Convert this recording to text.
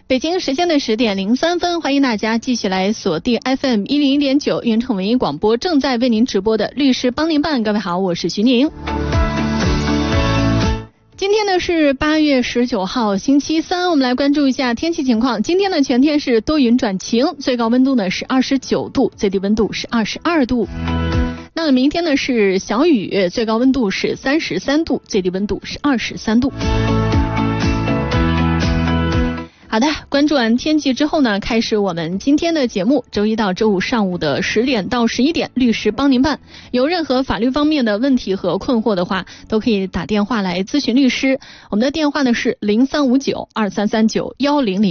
北京时间的10点03分，欢迎大家继续来锁定 FM 101.9运城文艺广播，正在为您直播的律师帮您办。各位好，我是徐宁。今天呢是8月19号星期三，我们来关注一下天气情况。今天呢全天是多云转晴，最高温度呢是29度，最低温度是22度。那明天呢是小雨，最高温度是33度，最低温度是23度。好的，关注完天气之后呢，开始我们今天的节目。周一到周五上午的10点到11点，律师帮您办。有任何法律方面的问题和困惑的话，都可以打电话来咨询律师。我们的电话呢是0359233910。